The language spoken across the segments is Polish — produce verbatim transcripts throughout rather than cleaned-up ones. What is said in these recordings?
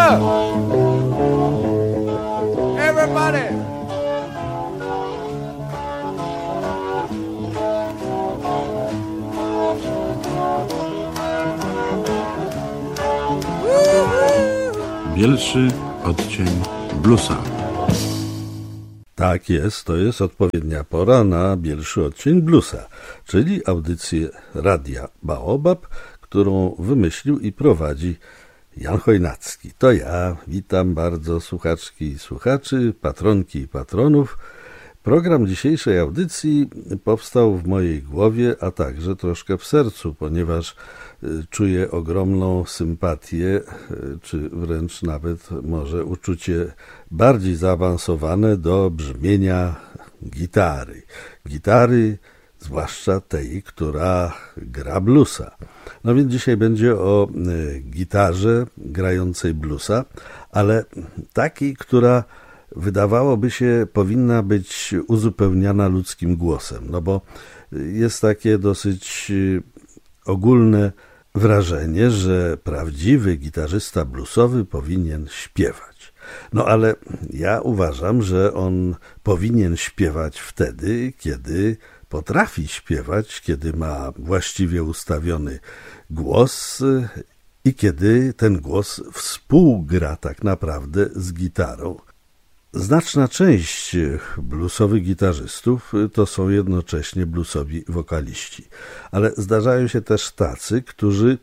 up. Everybody. Bielszy odcień bluesa. Tak jest, to jest odpowiednia pora na bielszy odcień bluesa, czyli audycję Radia Baobab, którą wymyślił i prowadzi Jan Chojnacki. To ja, witam bardzo słuchaczki i słuchaczy, patronki i patronów. Program dzisiejszej audycji powstał w mojej głowie, a także troszkę w sercu, ponieważ czuję ogromną sympatię, czy wręcz nawet może uczucie bardziej zaawansowane do brzmienia gitary. Gitary, zwłaszcza tej, która gra bluesa. No więc dzisiaj będzie o gitarze grającej bluesa, ale takiej, która wydawałoby się powinna być uzupełniana ludzkim głosem, no bo jest takie dosyć ogólne wrażenie, że prawdziwy gitarzysta bluesowy powinien śpiewać. No ale ja uważam, że on powinien śpiewać wtedy, kiedy potrafi śpiewać, kiedy ma właściwie ustawiony głos i kiedy ten głos współgra tak naprawdę z gitarą. Znaczna część bluesowych gitarzystów to są jednocześnie bluesowi wokaliści, ale zdarzają się też tacy, którzy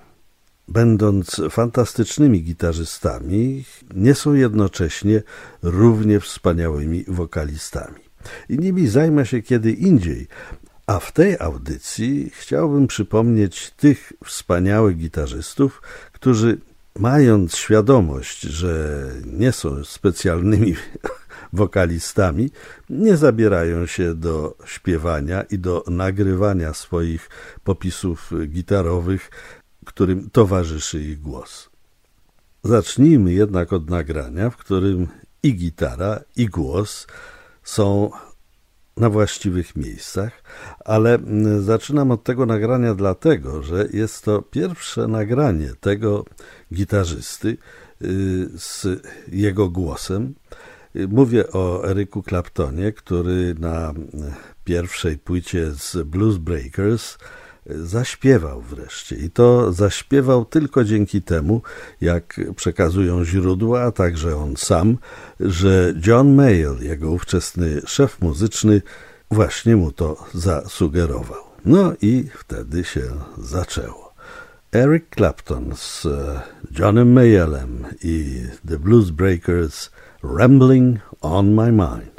będąc fantastycznymi gitarzystami nie są jednocześnie równie wspaniałymi wokalistami. I nimi zajmę się kiedy indziej, a w tej audycji chciałbym przypomnieć tych wspaniałych gitarzystów, którzy mając świadomość, że nie są specjalnymi wokalistami, nie zabierają się do śpiewania i do nagrywania swoich popisów gitarowych, którym towarzyszy ich głos. Zacznijmy jednak od nagrania, w którym i gitara, i głos są na właściwych miejscach, ale zaczynam od tego nagrania dlatego, że jest to pierwsze nagranie tego gitarzysty z jego głosem. Mówię o Ericu Claptonie, który na pierwszej płycie z Blues Breakers zaśpiewał wreszcie. I to zaśpiewał tylko dzięki temu, jak przekazują źródła, a także on sam, że John Mayall, jego ówczesny szef muzyczny, właśnie mu to zasugerował. No i wtedy się zaczęło. Eric Clapton z Johnem Mayallem i The Blues Breakers, Rambling on My Mind.